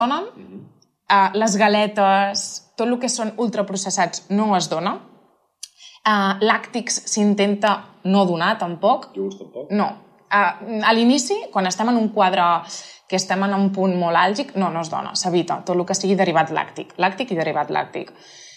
donen. Les galetes, tot el que són ultraprocessats no es dona. Làctics s'intenta no donar, tampoc. Iogurts tampoc? No. A l'inici, quan estem en un quadre que estem en un punt molt àlgic, no es dona, s'evita tot el que sigui derivat làctic. Làctic i derivat làctic.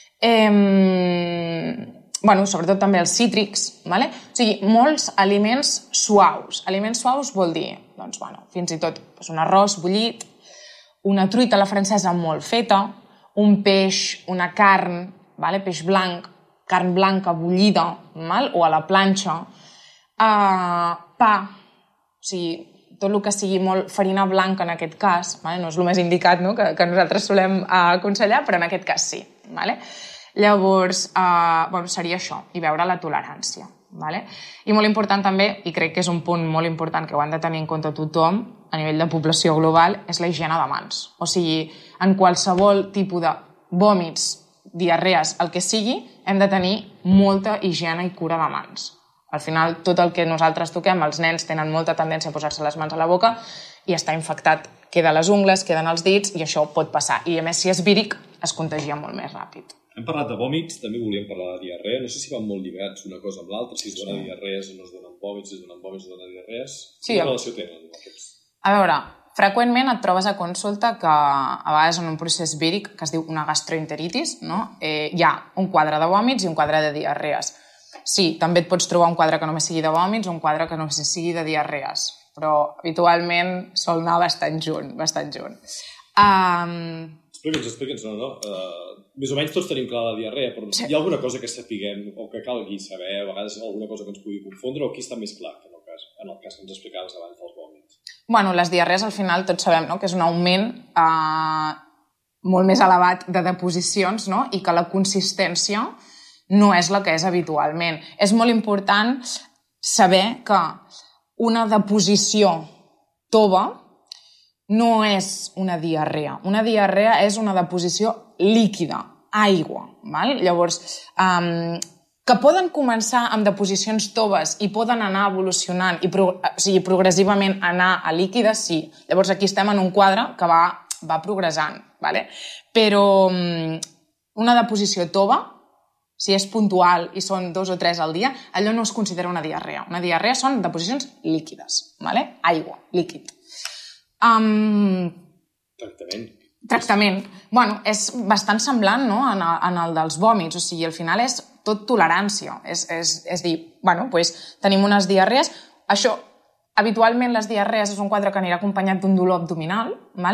Sobretot també els cítrics, o sigui, molts aliments suaus. Aliments suaus vol dir, fins i tot un arròs bullit, una truita a la francesa molt feta, un peix, una carn, peix blanc, carn blanca bullida, o a la planxa, pa, o sigui, tot el que sigui molt farina blanca en aquest cas, no és el més indicat que nosaltres solem aconsellar, però en aquest cas sí. Llavors, seria això, i veure la tolerància. I molt important també, i crec que és un punt molt important que ho han de tenir en compte tothom a nivell de població global, és la higiene de mans. O sigui, en qualsevol tipus de vòmits, diarrees, el que sigui, hem de tenir molta higiene i cura de mans. Al final, tot el que nosaltres toquem, els nens tenen molta tendència a posar-se les mans a la boca i està infectat. Queda a les ungles, queden als dits i això pot passar. I a més, si és víric, es contagia molt més ràpid. Hem parlat de vòmits, també volíem parlar de diarrea. No sé si van molt lligats una cosa amb l'altra, si es dona diarrees o no es donen vòmits, si es donen vòmits o es donen diarrees. Quina relació tenen aquests? A veure, freqüentment et trobes a consulta que a vegades en un procés víric, que es diu una gastroenteritis, hi ha un quadre de vòmits i un quadre de diarrees. Sí, també et pots trobar un quadre que només sigui de vòmits o un quadre que només sigui de diarrees, però habitualment sol anar bastant junt. Explica'ns, més o menys tots tenim clar la diarrea, però hi ha alguna cosa que sapiguem o que calgui saber, a vegades alguna cosa que ens pugui confondre, o aquí està més clar que en el cas que ens explicaves abans dels vòmits? Les diarrees al final tots sabem que és un augment molt més elevat de deposicions i que la consistència no és la que és habitualment. És molt important saber que una deposició tova no és una diarrea. Una diarrea és una deposició líquida, aigua. Llavors, que poden començar amb deposicions toves i poden anar evolucionant i progressivament anar a líquides, sí. Llavors aquí estem en un quadre que va progressant. Però una deposició tova, si és puntual i són 2 o 3 al dia, allò no es considera una diarrea. Una diarrea són deposicions líquides. Aigua, líquid. Tractament. És bastant semblant en el dels vòmits, o sigui, al final és tot tolerància. És dir, tenim unes diarrees, això, habitualment les diarrees és un quadre que anirà acompanyat d'un dolor abdominal,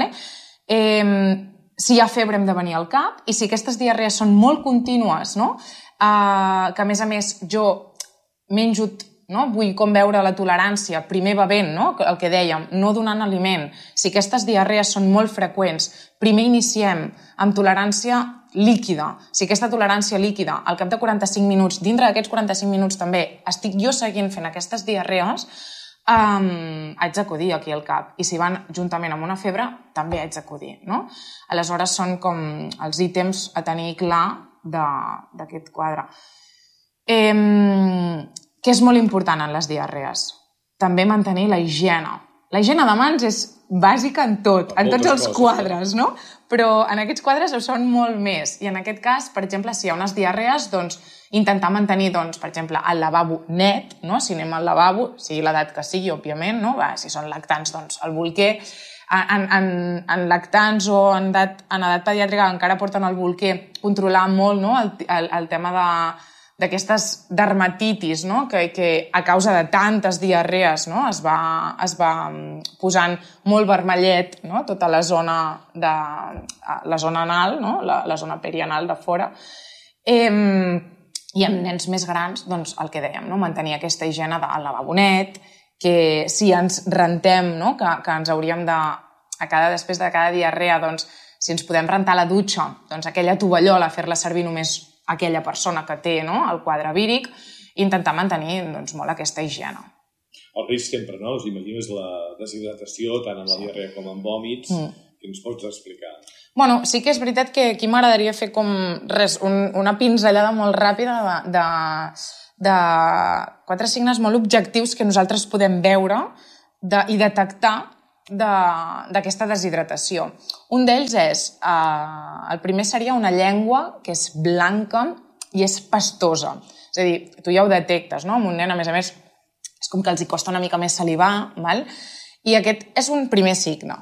si hi ha febre hem de venir al cap, i si aquestes diarrees són molt contínues, que a més jo menjo, vull com veure la tolerància, primer bevent, el que dèiem, no donant aliment. Si aquestes diarrees són molt freqüents, primer iniciem amb tolerància líquida. Si aquesta tolerància líquida, al cap de 45 minuts, dintre d'aquests 45 minuts també, estic jo seguint fent aquestes diarrees, haig d'acudir aquí al cap. I si van juntament amb una febre, també haig d'acudir. Aleshores són com els ítems a tenir clar d'aquest quadre. Què és molt important en les diarrees? També mantenir la higiene. La higiene de mans és bàsica en tot, en tots els quadres, però en aquests quadres ho són molt més. I en aquest cas, per exemple, si hi ha unes diarrees, intentar mantenir, per exemple, el lavabo net, si anem al lavabo, sigui l'edat que sigui, òbviament, si són lactants, el bolquer. En lactants o en edat pediàtrica encara porten el bolquer, controlar molt el tema d'aquestes dermatitis, que a causa de tantes diarrees es va posant molt vermellet tota la zona anal, la zona perianal de fora. I en nens més grans, el que dèiem, mantenir aquesta higiene del lavabo net, que si ens rentem, que ens hauríem de, després de cada diarrea, si ens podem rentar la dutxa, aquella tovallola, fer-la servir només aquella persona que té el quadre víric, i intentar mantenir molt aquesta higiene. El risc sempre, us imagines la deshidratació tant en la diarrea com en vòmits, que ens pots explicar? Sí que és veritat que aquí m'agradaria fer com una pinzellada molt ràpida de 4 signes molt objectius que nosaltres podem veure i detectar d'aquesta deshidratació. Un d'ells és, el primer seria una llengua que és blanca i és pastosa. És a dir, tu ja ho detectes, no? Amb un nen, a més, és com que els hi costa una mica més salivar, val? I aquest és un primer signe.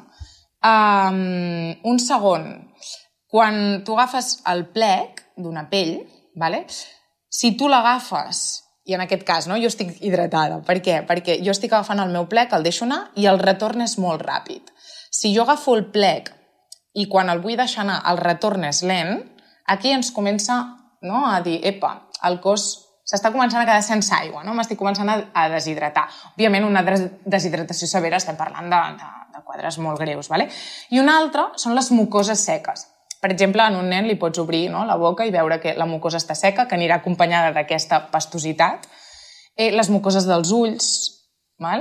Un segon, quan tu agafes el plec d'una pell, vale? Si tu l'agafes, i en aquest cas, no, jo estic hidratada. Per què? Perquè jo estic agafant el meu plec, el deixo anar i el retorn és molt ràpid. Si jo agafo el plec i quan el vull deixar anar el retorn és lent, aquí ens comença, no, a dir, epa, el cos s'està començant a quedar sense aigua, no? M'estic començant a deshidratar. Òbviament, una deshidratació severa, estem parlant de quadres molt greus, vale? I una altra són les mucoses seques. Per exemple, en un nen li pots obrir, no, la boca i veure que la mucosa està seca, que anirà acompanyada d'aquesta pastositat. Les mucoses dels ulls, val?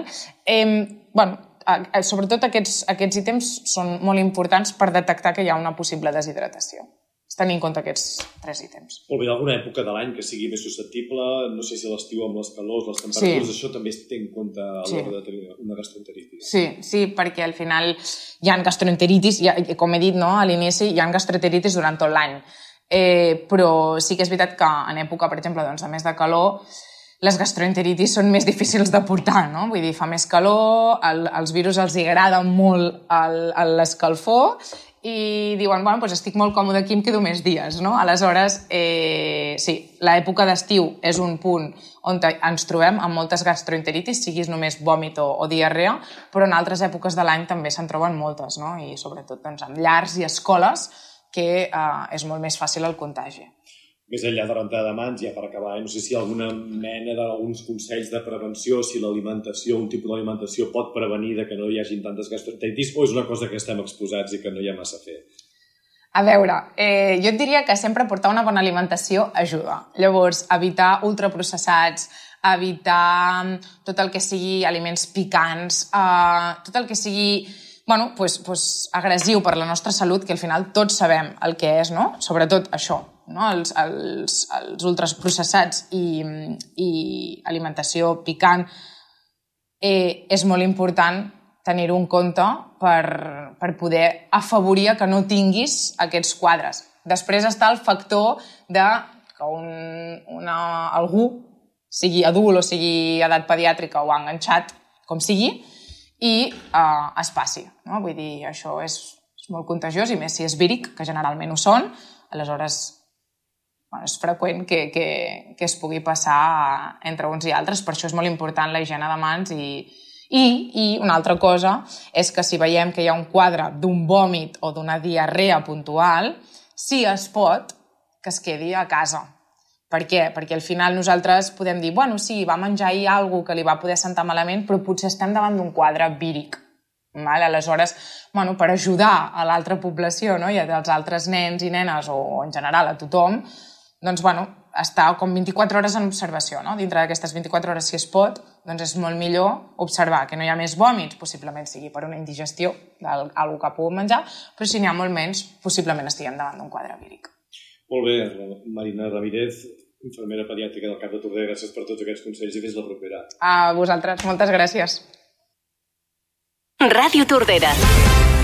Sobretot aquests ítems són molt importants per detectar que hi ha una possible deshidratació. Tenir en compte aquests 3 ítems. Molt bé, hi ha alguna època de l'any que sigui més susceptible? No sé si l'estiu amb les calors, les temperatures, això també es té en compte a l'hora de tenir una gastroenteritis. Sí, perquè al final hi ha gastroenteritis, com he dit, no, a l'inici, hi ha gastroenteritis durant tot l'any. Però sí que és veritat que en època, per exemple, de més de calor, les gastroenteritis són més difícils de portar, no? Vull dir, fa més calor, als virus els agrada molt l'escalfor i diuen, bueno, doncs estic molt còmode aquí, em quedo més dies, no? Aleshores, sí, l'època d'estiu és un punt on ens trobem amb moltes gastroenteritis, siguis només vòmit o diarrea, però en altres èpoques de l'any també se'n troben moltes, no? I sobretot doncs, en llars i escoles, que és molt més fàcil el contagi. Més enllà de rentada de mans, ja per acabar, no sé si hi ha alguna mena d'alguns consells de prevenció, si l'alimentació, un tipus d'alimentació pot prevenir de que no hi hagin tantes gastroenteritis, o és una cosa que estem exposats i que no hi ha massa a fer? A veure, jo et diria que sempre portar una bona alimentació ajuda. Llavors, evitar ultraprocessats, evitar tot el que sigui aliments picants, tot el que sigui agressiu per la nostra salut, que al final tots sabem el que és, no? Sobretot això, no? Els ultraprocessats i alimentació picant és molt important tenir-ho en compte per poder afavorir que no tinguis aquests quadres. Després està el factor de que algú, sigui adult o sigui edat pediàtrica o enganxat, com sigui, i es passi, no? Vull dir, això és molt contagiós, i més si és víric, que generalment ho són, aleshores és freqüent que es pugui passar entre uns i altres. Per això és molt important la higiene de mans i una altra cosa és que si veiem que hi ha un quadre d'un vòmit o d'una diarrea puntual, si es pot, que es quedi a casa. Per què? Perquè al final nosaltres podem dir, bueno, sí, va menjar ahir alguna cosa que li va poder sentar malament, però potser estem davant d'un quadre víric. Aleshores, per ajudar a l'altra població, no? I als altres nens i nenes, o en general a tothom, doncs, estar com 24 hores en observació, no? Dintre d'aquestes 24 hores, si es pot, doncs és molt millor observar que no hi ha més vòmits, possiblement sigui per una indigestió d'alguna que ha pogut menjar, però si n'hi ha molt menys, possiblement estiguem davant d'un quadre víric. Molt bé, Marina Ramírez, infermera pediàtrica del CAP de Tordera, gràcies per tots aquests consells i fins la propera. A vosaltres, moltes gràcies. Ràdio Tordera.